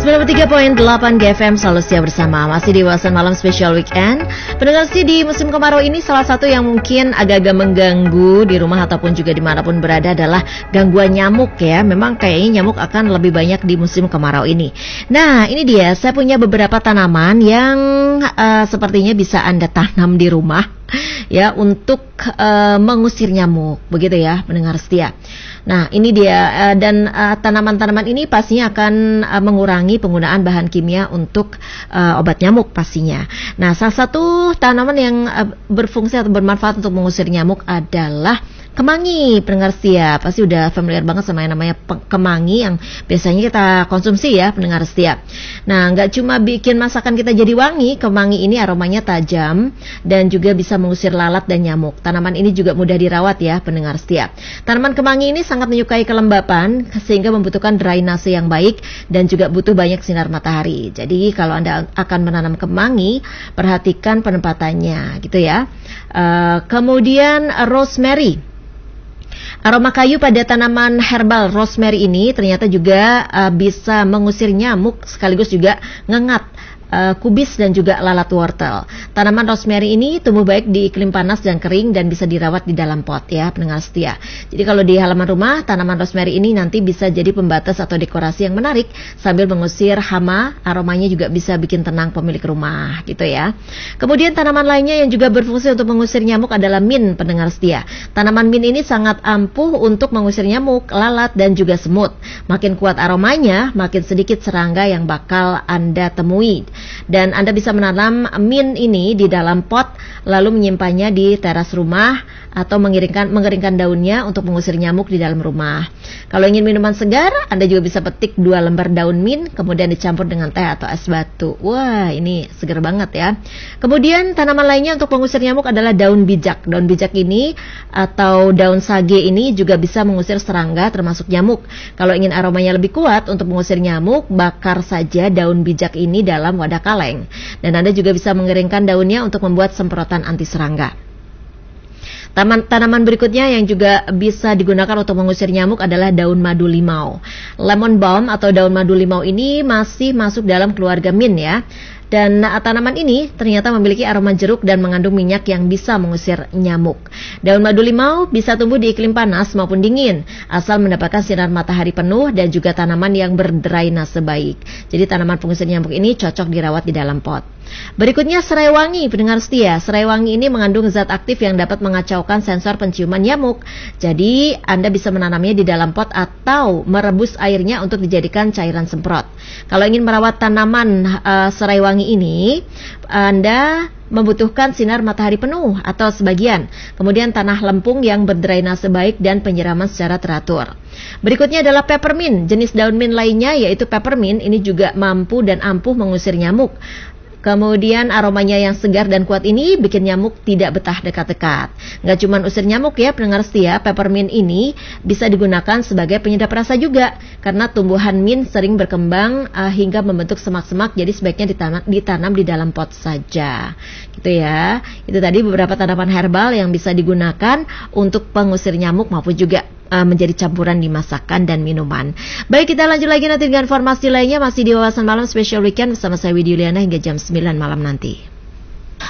93.8 GFM selalu setia bersama. Masih di Wawasan Malam Special Weekend. Pendengar sih, di musim kemarau ini salah satu yang mungkin agak-agak mengganggu di rumah ataupun juga dimanapun berada adalah gangguan nyamuk ya. Memang kayaknya nyamuk akan lebih banyak di musim kemarau ini. Nah, ini dia, saya punya beberapa tanaman yang sepertinya bisa Anda tanam di rumah ya untuk mengusir nyamuk, begitu ya pendengar setia. Nah, ini dia, dan tanaman-tanaman ini pastinya akan mengurangi penggunaan bahan kimia untuk obat nyamuk pastinya. Nah, salah satu tanaman yang berfungsi atau bermanfaat untuk mengusir nyamuk adalah kemangi. Pendengar setia pasti udah familiar banget sama yang namanya kemangi yang biasanya kita konsumsi ya pendengar setia. Nah, nggak cuma bikin masakan kita jadi wangi, kemangi ini aromanya tajam dan juga bisa mengusir lalat dan nyamuk. Tanaman ini juga mudah dirawat ya pendengar setia. Tanaman kemangi ini sangat menyukai kelembapan sehingga membutuhkan drainase yang baik dan juga butuh banyak sinar matahari. Jadi kalau Anda akan menanam kemangi, perhatikan penempatannya gitu ya. Kemudian rosemary. Aroma kayu pada tanaman herbal rosemary ini ternyata juga bisa mengusir nyamuk sekaligus juga ngengat kubis dan juga lalat wortel. Tanaman rosemary ini tumbuh baik di iklim panas dan kering dan bisa dirawat di dalam pot ya pendengar setia. Jadi kalau di halaman rumah, tanaman rosemary ini nanti bisa jadi pembatas atau dekorasi yang menarik sambil mengusir hama. Aromanya juga bisa bikin tenang pemilik rumah gitu ya. Kemudian tanaman lainnya yang juga berfungsi untuk mengusir nyamuk adalah mint pendengar setia. Tanaman mint ini sangat ampuh untuk mengusir nyamuk, lalat dan juga semut. Makin kuat aromanya, makin sedikit serangga yang bakal Anda temui. Dan Anda bisa menanam mint ini di dalam pot lalu menyimpannya di teras rumah atau mengeringkan daunnya untuk mengusir nyamuk di dalam rumah. Kalau ingin minuman segar, Anda juga bisa petik 2 lembar daun mint kemudian dicampur dengan teh atau es batu. Wah, ini segar banget ya. Kemudian tanaman lainnya untuk mengusir nyamuk adalah daun bijak. Daun bijak ini atau daun sage ini juga bisa mengusir serangga termasuk nyamuk. Kalau ingin aromanya lebih kuat untuk mengusir nyamuk, bakar saja daun bijak ini dalam wadah kaleng. Dan Anda juga bisa mengeringkan daunnya untuk membuat semprotan anti serangga. Tanaman berikutnya yang juga bisa digunakan untuk mengusir nyamuk adalah daun madu limau. Lemon balm atau daun madu limau ini masih masuk dalam keluarga mint ya. Dan tanaman ini ternyata memiliki aroma jeruk dan mengandung minyak yang bisa mengusir nyamuk. Daun madu limau bisa tumbuh di iklim panas maupun dingin, asal mendapatkan sinar matahari penuh dan juga tanaman yang berdrainase baik. Jadi tanaman pengusir nyamuk ini cocok dirawat di dalam pot. Berikutnya serai wangi, pendengar setia. Serai wangi ini mengandung zat aktif yang dapat mengacaukan sensor penciuman nyamuk. Jadi Anda bisa menanamnya di dalam pot atau merebus airnya untuk dijadikan cairan semprot. Kalau ingin merawat tanaman serai wangi ini, Anda membutuhkan sinar matahari penuh atau sebagian. Kemudian tanah lempung yang berdrainase baik dan penyiraman secara teratur. Berikutnya adalah peppermint. Jenis daun mint lainnya yaitu peppermint ini juga mampu dan ampuh mengusir nyamuk. Kemudian aromanya yang segar dan kuat ini bikin nyamuk tidak betah dekat-dekat. Nggak cuma usir nyamuk ya pendengar setia, peppermint ini bisa digunakan sebagai penyedap rasa juga. Karena tumbuhan mint sering berkembang hingga membentuk semak-semak, jadi sebaiknya ditanam di dalam pot saja. Gitu ya. Itu tadi beberapa tanaman herbal yang bisa digunakan untuk pengusir nyamuk maupun juga menjadi campuran di masakan dan minuman. Baik, kita lanjut lagi nanti dengan informasi lainnya masih di Wawasan Malam Special Weekend bersama saya Widi Yuliana hingga jam 9 malam nanti.